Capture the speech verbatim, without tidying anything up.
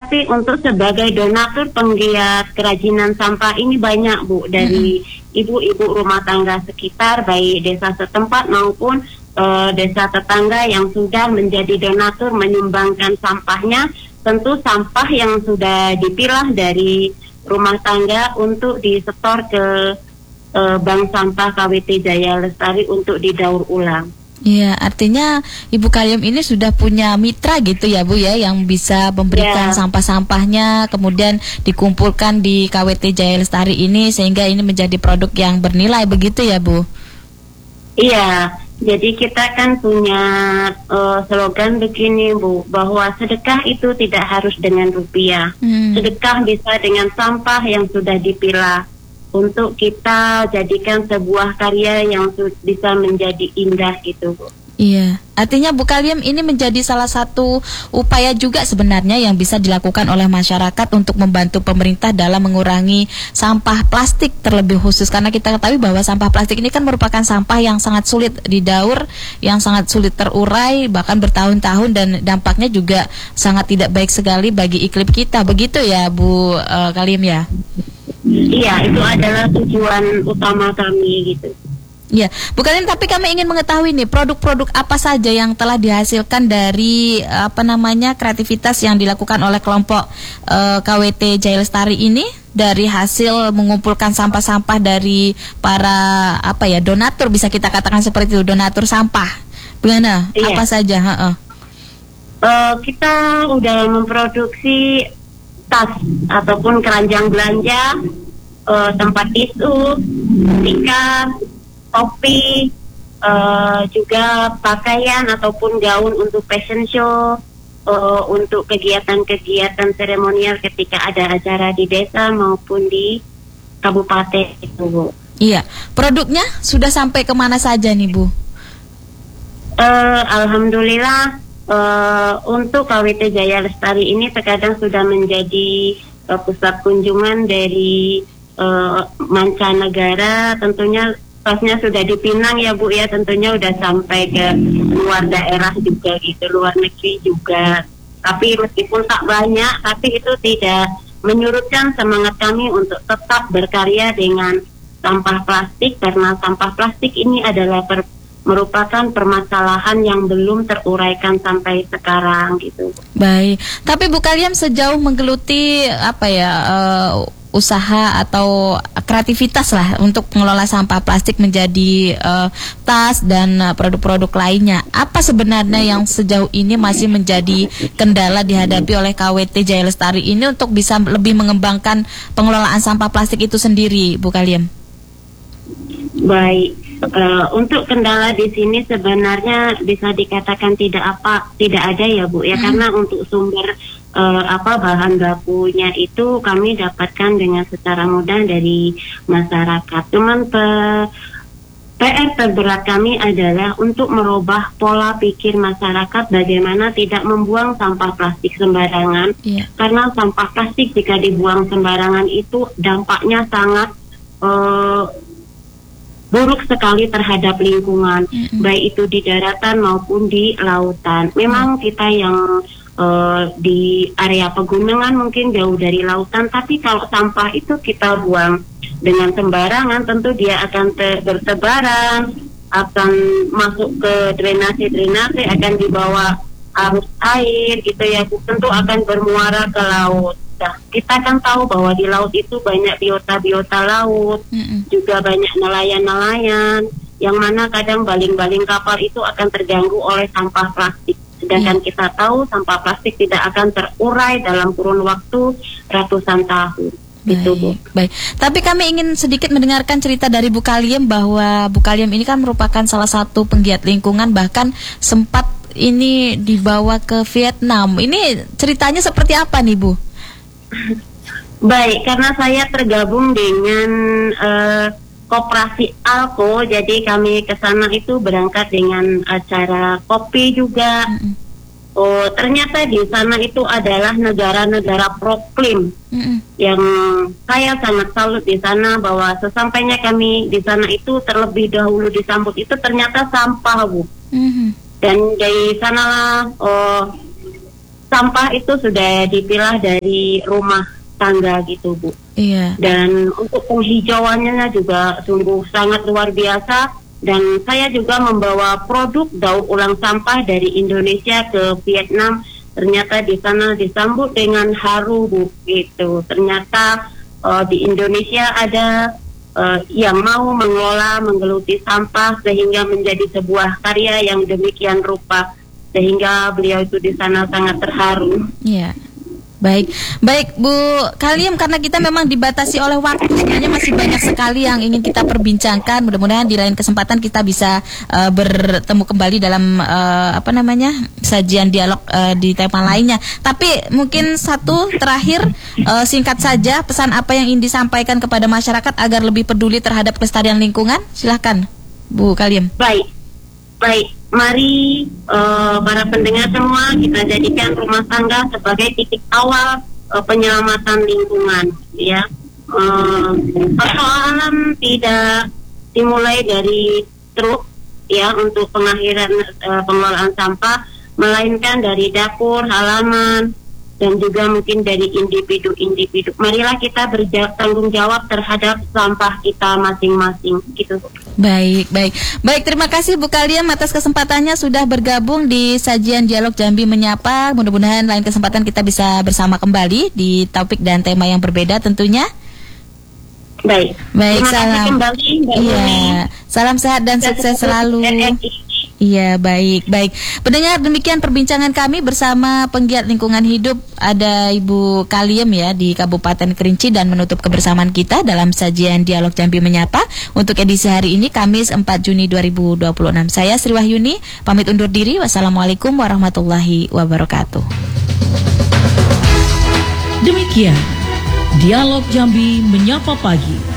tapi untuk sebagai donatur penggiat kerajinan sampah ini banyak Bu, dari mm-hmm. ibu-ibu rumah tangga sekitar, baik desa setempat maupun uh, desa tetangga yang sudah menjadi donatur menyumbangkan sampahnya. Tentu sampah yang sudah dipilah dari rumah tangga untuk disetor ke uh, Bank Sampah K W T Jaya Lestari untuk didaur ulang. Iya, artinya Ibu Kalium ini sudah punya mitra gitu ya Bu ya, yang bisa memberikan yeah. sampah-sampahnya kemudian dikumpulkan di K W T Jaya Lestari ini sehingga ini menjadi produk yang bernilai begitu ya Bu? Iya, jadi kita kan punya uh, slogan begini Bu, bahwa sedekah itu tidak harus dengan rupiah, hmm. sedekah bisa dengan sampah yang sudah dipilah, untuk kita jadikan sebuah karya yang bisa menjadi indah gitu Bu. Iya, artinya Bu Kalium ini menjadi salah satu upaya juga sebenarnya yang bisa dilakukan oleh masyarakat untuk membantu pemerintah dalam mengurangi sampah plastik terlebih khusus, karena kita ketahui bahwa sampah plastik ini kan merupakan sampah yang sangat sulit didaur, yang sangat sulit terurai bahkan bertahun-tahun, dan dampaknya juga sangat tidak baik sekali bagi iklim kita, begitu ya Bu uh, Kalium ya? Iya, itu adalah tujuan utama kami gitu. Iya, Bu Kalium, tapi kami ingin mengetahui nih produk-produk apa saja yang telah dihasilkan dari apa namanya kreativitas yang dilakukan oleh kelompok uh, K W T Jaya Lestari ini, dari hasil mengumpulkan sampah-sampah dari para apa ya donatur, bisa kita katakan seperti itu, donatur sampah. Bagaimana? Iya. Apa saja? Uh-uh. Uh, kita udah memproduksi tas ataupun keranjang belanja, uh, tempat tisu, tikar, topi, uh, juga pakaian ataupun gaun untuk fashion show, uh, untuk kegiatan-kegiatan seremonial ketika ada acara di desa maupun di kabupaten itu Bu. Iya, produknya sudah sampai kemana saja nih Bu? Uh, Alhamdulillah. Uh, untuk K W T Jaya Lestari ini terkadang sudah menjadi uh, pusat kunjungan dari uh, mancanegara. Tentunya tasnya sudah di Pinang ya Bu ya, tentunya udah sampai ke luar daerah juga gitu, luar negeri juga. Tapi meskipun tak banyak, tapi itu tidak menyurutkan semangat kami untuk tetap berkarya dengan sampah plastik, karena sampah plastik ini adalah per merupakan permasalahan yang belum teruraikan sampai sekarang gitu. Baik, tapi Bu Kalium sejauh menggeluti apa ya uh, usaha atau kreativitas lah untuk mengelola sampah plastik menjadi uh, tas dan uh, produk-produk lainnya, apa sebenarnya yang sejauh ini masih menjadi kendala dihadapi oleh K W T Jaya Lestari ini untuk bisa lebih mengembangkan pengelolaan sampah plastik itu sendiri, Bu Kalium? Baik. Uh, untuk kendala di sini sebenarnya bisa dikatakan tidak apa tidak ada ya Bu ya, hmm. karena untuk sumber uh, apa bahan bakunya itu kami dapatkan dengan secara mudah dari masyarakat. Cuman pe, P R terberat kami adalah untuk merubah pola pikir masyarakat bagaimana tidak membuang sampah plastik sembarangan, yeah. karena sampah plastik jika dibuang sembarangan itu dampaknya sangat uh, buruk sekali terhadap lingkungan, mm-hmm. baik itu di daratan maupun di lautan. Memang mm-hmm. kita yang uh, di area pegunungan mungkin jauh dari lautan, tapi kalau sampah itu kita buang dengan sembarangan, tentu dia akan te- bertebaran, akan masuk ke drainase-drainase, akan dibawa arus air gitu ya, tentu akan bermuara ke laut. Nah, kita kan tahu bahwa di laut itu banyak biota-biota laut, mm-mm. juga banyak nelayan-nelayan, yang mana kadang baling-baling kapal itu akan terganggu oleh sampah plastik. Sedangkan mm. kita tahu sampah plastik tidak akan terurai dalam kurun waktu ratusan tahun. Gitu, Bu. Baik, tapi kami ingin sedikit mendengarkan cerita dari Bu Kalium, bahwa Bu Kalium ini kan merupakan salah satu penggiat lingkungan, bahkan sempat ini dibawa ke Vietnam. Ini ceritanya seperti apa nih Bu? Baik, karena saya tergabung dengan uh, Koperasi Alko, jadi kami ke sana itu berangkat dengan acara kopi juga. Mm-mm. Oh, ternyata di sana itu adalah negara-negara proklim, mm-mm. yang saya sangat salut di sana, bahwa sesampainya kami di sana itu terlebih dahulu disambut itu ternyata sampah, Bu. Mm-hmm. Dan dari sanalah oh, sampah itu sudah dipilah dari rumah tangga gitu, Bu. Iya. Dan untuk penghijauannya juga sungguh sangat luar biasa. Dan saya juga membawa produk daur ulang sampah dari Indonesia ke Vietnam. Ternyata di sana disambut dengan haru, Bu. Gitu. Ternyata uh, di Indonesia ada uh, yang mau mengelola, menggeluti sampah sehingga menjadi sebuah karya yang demikian rupa. Sehingga beliau itu di sana sangat terharu. Iya. Baik, baik Bu Kalium, karena kita memang dibatasi oleh waktu, sebenarnya masih banyak sekali yang ingin kita perbincangkan. Mudah-mudahan di lain kesempatan kita bisa uh, bertemu kembali dalam uh, apa namanya sajian dialog uh, di tema lainnya. Tapi mungkin satu terakhir, uh, singkat saja, pesan apa yang ingin disampaikan kepada masyarakat agar lebih peduli terhadap kelestarian lingkungan? Silahkan Bu Kalium. Baik, baik. Mari uh, para pendengar semua kita jadikan rumah tangga sebagai titik awal uh, penyelamatan lingkungan, ya. Uh, persoalan tidak dimulai dari truk, ya, untuk pengakhiran uh, pengelolaan sampah, melainkan dari dapur, halaman, dan juga mungkin dari individu-individu. Marilah kita bertanggung jawab terhadap sampah kita masing-masing, gitu. Baik, baik. Baik, terima kasih Bu Kalium atas kesempatannya sudah bergabung di sajian Dialog Jambi Menyapa. Mudah-mudahan lain kesempatan kita bisa bersama kembali di topik dan tema yang berbeda tentunya. Baik. Baik, terima salam. kasih kembali, Mbak Iya. Yuni. Salam sehat dan Dan sukses selalu. R R I. Iya, baik, baik. Pendengar, demikian perbincangan kami bersama penggiat lingkungan hidup, ada Ibu Kalium ya di Kabupaten Kerinci, dan menutup kebersamaan kita dalam sajian Dialog Jambi Menyapa untuk edisi hari ini Kamis empat Juni dua ribu dua puluh enam. Saya Sri Wahyuni pamit undur diri. Wassalamualaikum warahmatullahi wabarakatuh. Demikian Dialog Jambi Menyapa Pagi.